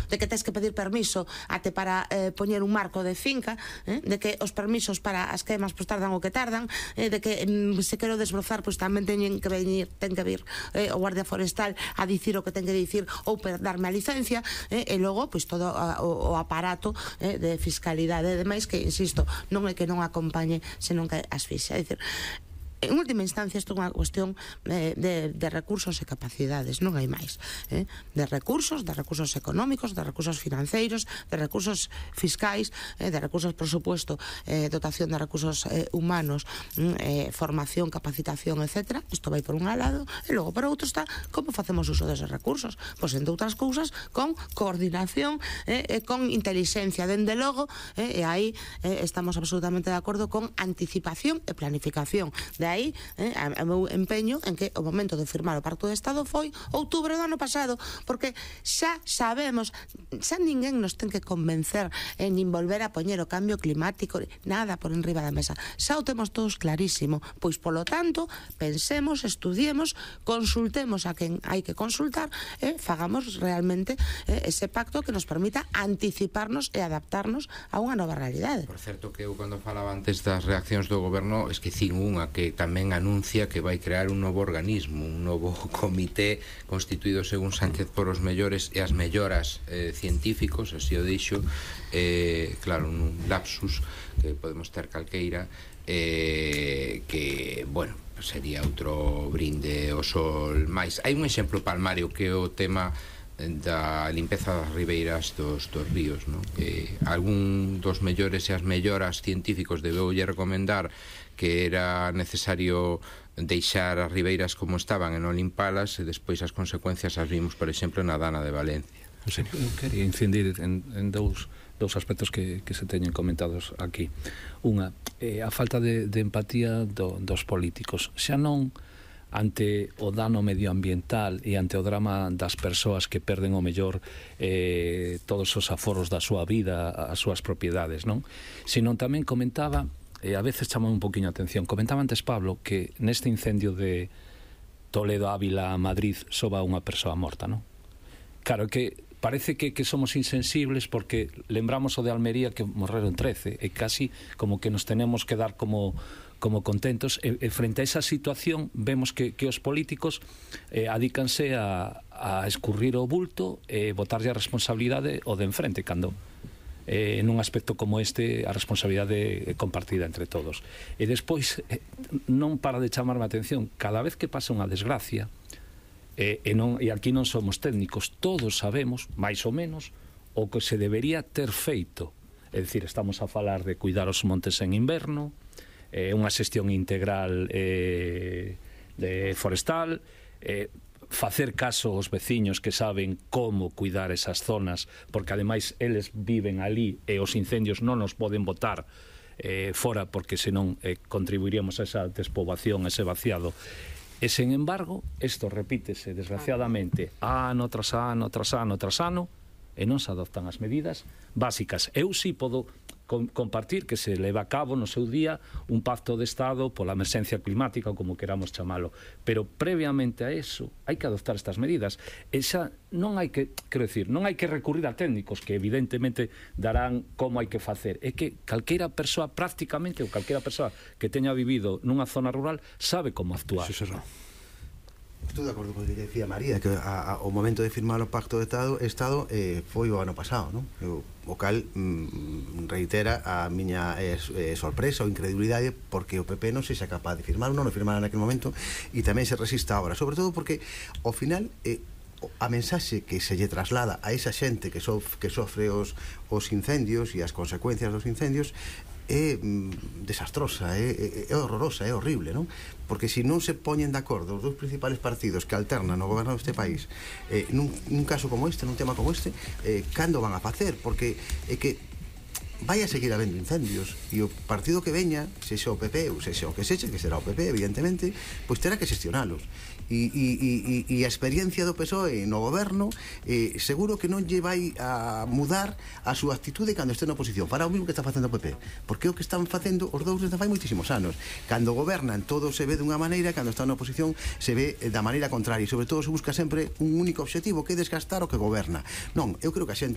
de que tens que pedir permiso até para poñer un marco de finca, de que os permisos para as queimas pois tardan o que tardan, de que se quero desbrozar pois tamén ten que vir o Guardia Forestal a dicir o que ten que dicir ou per darme a licencia, e logo pois todo o aparato de fiscalidade e demais que, insisto, non é que non acompañe, senón que asfixia. É dicir, en última instancia isto é unha cuestión de recursos e capacidades, non hai máis, de recursos económicos, de recursos financeiros, de recursos fiscais, de recursos presupuesto, dotación de recursos humanos, formación, capacitación, etc. Isto vai por un lado, e logo por outro está como facemos uso deses recursos, pois entre outras cousas con coordinación e con inteligencia, dende logo, e aí estamos absolutamente de acordo con anticipación e planificación. De aí o meu empeño en que o momento de firmar o Pacto de Estado foi outubro do ano pasado, porque xa sabemos, xa ninguén nos ten que convencer en nin volver a poñer o cambio climático, nada por enriba da mesa, xa o temos todos clarísimo. Pois polo tanto, pensemos, estudiemos, consultemos a quen hai que consultar e fagamos realmente ese pacto que nos permita anticiparnos e adaptarnos a unha nova realidade. Por certo que eu cando falaba antes das reaccións do goberno esquecín unha que tamén anuncia que vai crear un novo organismo, un novo comité constituído según Sánchez por os mellores e as melloras científicos, así o dixo, claro, un lapsus que podemos ter calqueira, que, bueno, sería outro brinde ao sol máis. Hai un exemplo palmario que é o tema da limpeza das ribeiras dos ríos, no? Algún dos mellores e as melloras científicos debeulle recomendar que era necesario deixar as ribeiras como estaban e non limpalas, e despois as consecuencias as vimos, por exemplo, na Dana de Valencia. Eu quería incidir en dous aspectos que se teñen comentados aquí. Unha, a falta de empatía dos políticos, xa non ante o dano medioambiental e ante o drama das persoas que perden o mellor todos os aforos da súa vida, as súas propiedades, non? Sino tamén comentaba, a veces chama un poquinho a atención, comentaba antes Pablo que neste incendio de Toledo, Ávila, a Madrid soba unha persoa morta, non? Claro que parece que somos insensibles porque lembramos o de Almería que morreron 13 e casi como que nos tenemos que dar como contentos, e frente a esa situación vemos que os políticos adícanse a escurrir o bulto e botarlle a responsabilidade o de enfrente, cando nun aspecto como este a responsabilidade é compartida entre todos. E despois non para de chamarme a atención, cada vez que pasa unha desgracia, e aquí non somos técnicos, todos sabemos, máis ou menos, o que se debería ter feito. É dicir, estamos a falar de cuidar os montes en inverno, unha xestión integral forestal, facer caso aos veciños que saben como cuidar esas zonas, porque ademais eles viven ali e os incendios non nos poden botar fora, porque senón contribuiríamos a esa despoboación, a ese vaciado. E, sen embargo, isto repítese desgraciadamente ano tras ano, tras ano, tras ano, e non se adoptan as medidas básicas. Eu si podo compartir que se leva a cabo no seu día un pacto de Estado pola emerxencia climática ou como queramos chamalo, pero previamente a eso hai que adoptar estas medidas. E xa non hai que, quero dicir, non hai que recurrir a técnicos que evidentemente darán como hai que facer. É que calqueira persoa prácticamente, ou calqueira persoa que teña vivido nunha zona rural sabe como actuar. Estou de acordo con o que decía María, que o momento de firmar o Pacto de Estado foi o ano pasado, non? O cal reitera a miña sorpresa ou incredulidade porque o PP non se xa capaz de firmar, non o firmara naquele momento e tamén se resista agora, sobre todo porque ao final a mensaxe que se lle traslada a esa xente que sofre os incendios e as consecuencias dos incendios é desastrosa, é horrorosa, é horrible, non? Porque se non se poñen de acordo os dous principales partidos que alternan o goberno deste país nun caso como este, nun tema como este, cando van a facer? Porque é que vai a seguir habendo incendios e o partido que veña, sexa o PP ou sexa o que sexa, que será o PP evidentemente, pois terá que xestionalos e a experiencia do PSOE no goberno seguro que non lle vai a mudar a súa actitude cando este na oposición. Fará o mismo que está facendo o PP, porque é o que están facendo os dous desde fai moitísimos anos. Cando gobernan todo se ve dunha maneira, cando está na oposición se ve da maneira contraria e sobre todo se busca sempre un único obxectivo, que é desgastar o que goberna. Non, eu creo que a xente